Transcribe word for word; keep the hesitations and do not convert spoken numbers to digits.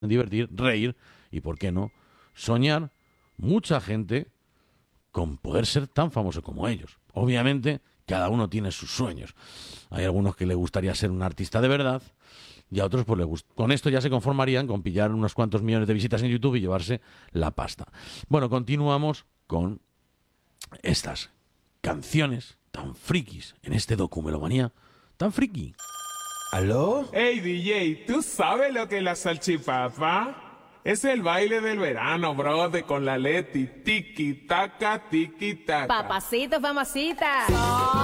divertir, reír y, ¿por qué no?, soñar mucha gente con poder ser tan famoso como ellos. Obviamente, cada uno tiene sus sueños. Hay algunos que le gustaría ser un artista de verdad y a otros, pues, le gust- con esto ya se conformarían con pillar unos cuantos millones de visitas en YouTube y llevarse la pasta. Bueno, continuamos con estas canciones tan frikis en este Documelomanía tan friki. ¿Aló? Hey D J, ¿tú sabes lo que es la salchipapa? Es el baile del verano, brother, con la Leti. Tiki, taca, tiki, taca. Papacito, mamacita.